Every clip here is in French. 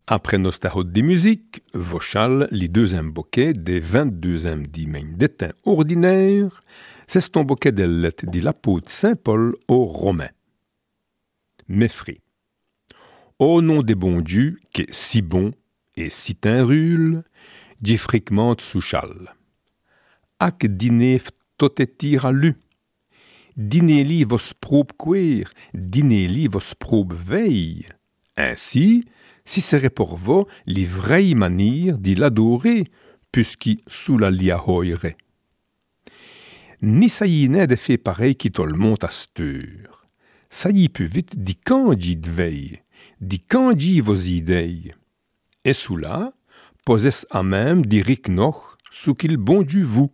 Après nos starots de musique, vochal, les deuxième bouquet des 22e dimaine d'étain ordinaire, c'est ton bouquet de lettres de l'apôtre Saint-Paul aux Romains. Mépris. Au nom des bons dieux, qui est si bon et si tinrule, d'y fréquente souchal. Ac dîner totetir à lu. Dîner-li vos probe queer, dîner-li vos probe veille. Ainsi, si serait pour vous les vraies manières d'y l'adorer, puisqu'il sous la liahoirait. Ni ça y n'est de fait pareil qui te le monte à steur. Ça y plus vite dit quand j'y de veille, dit quand j'y vos idées. Et sous là, posez à même dit ricnoch, sous qu'il bon du vous.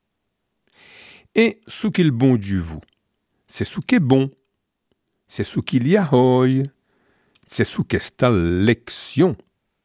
Et sous qu'il bon du vous, c'est sous qu'est bon, c'est sous qu'il y a hoy. C'est sous qu'esta lection.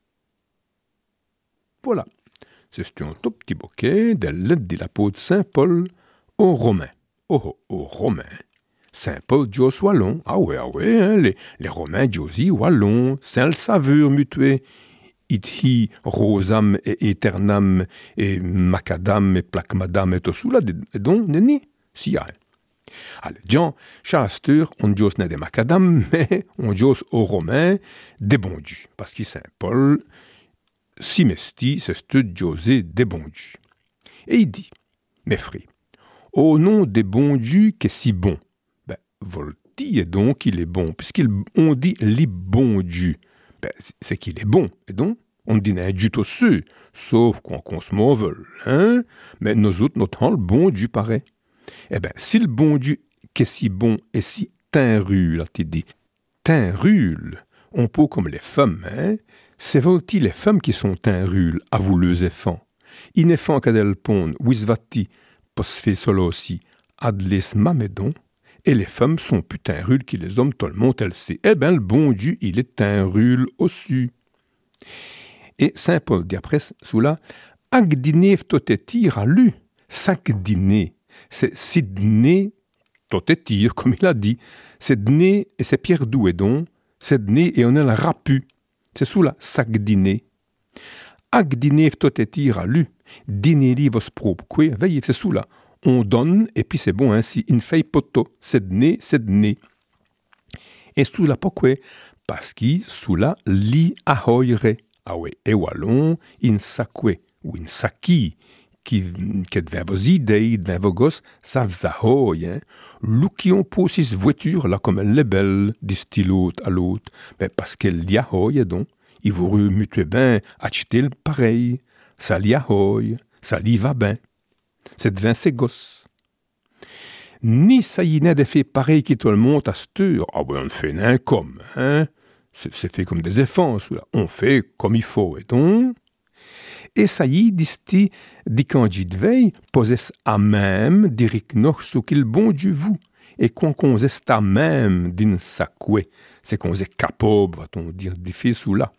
Voilà. C'est un tout petit bouquet de lettres de l'apôtre Saint-Paul aux Romains. Aux Romains. Saint-Paul Dios Wallon. Ah ouais, hein, les Romains Diosi Wallon. Saint-Saveur mutué. Ithi rosam et eternam et macadam et placmadam et tout cela. Et donc, n'est-ce si y'a. Alors, Jean, Charasteur, on dios n'est des macadam, mais on dios aux Romains des bons dieux. Parce que Saint-Paul, si mesti, c'est ce diosé des bons dieux. Et il dit, mes frères, au nom des bons dieux qui est si bon, ben, volti est donc il est bon, puisqu'on dit les bons dieux, ben, c'est qu'il est bon, et donc, on dit n'est du tout sûr, sauf qu'on se mauvelle, hein, mais nous autres, notre le bon dieu paraît. Eh bien, si le bon Dieu qui est si bon et si tinrule, tu dis, tinrule, on peut comme les femmes, hein, c'est volti les femmes qui sont tinrules, avouleuses et fan. Inefan cadel pond, wisvati, posfé solo aussi, adles mamedon, et les femmes sont plus tinrules que les hommes, tout le monde, elle sait. Eh bien, le bon Dieu, il est tinrule aussi. Et Saint Paul dit après, sous là, ag dîner totetir à lu, sac dîner. C'est Sidney, totetir, comme il a dit. C'est dîner et c'est Pierre Douédon. C'est dîner et on a la rapu. C'est sous la sac dîner. Ag dîner totetir à lu. Dîner li vos probe. Quoi, veillez, c'est sous là. On donne et puis c'est bon ainsi. In fait poto. C'est dîner, c'est dîner. Et sous là, pourquoi? Parce qu'il sous là, li ahoyre. Ah ouais, et wallon, in sakwe ou in saki. Qui devait vos idées, devait vos gosses, ça faisait hoy, hein. Lou qui ont posé cette voiture, là, comme elle est belle, dit l'autre à l'autre, ben, parce qu'elle y a hoy, donc, il vous remutuez bien, acheter le pareil, ça l'y a hoy, ça l'y va bien. C'est devant ses gosses. Ni ça y n'est de fait pareil qui tout le monde à cette heure. Ah ben, on fait n'un comme, hein. C'est fait comme des enfants, là. On fait comme il faut, et donc, et ça y est, dit quand j'y veille, posez à même, dirik noch sous qu'il bon du vous. Et quand on est à même d'une sakwe, c'est qu'on est capable, va-t-on dire, d'y faire sous là.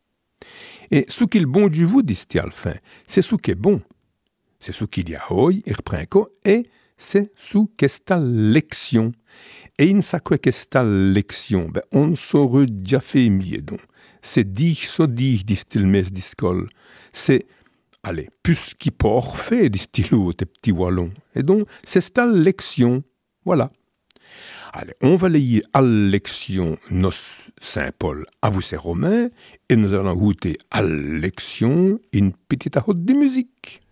Et sous qu'il bon du vous, dit-il à la fin, c'est sous qui est bon. C'est sous qu'il y a hoy, il reprend quoi, et c'est sous qu'esta lection. Et in sakwe qu'esta lection, ben, on saurait déjà fait mieux, donc. C'est dit, so dit, dit-il mes discol. C'est, allez, plus qui porte fait, dit-il tes petits wallons. Et donc, c'est cette lection. Voilà. Allez, on va lire à lection nos Saint-Paul à vous ces Romains, et nous allons goûter à lection une petite ajoute de musique.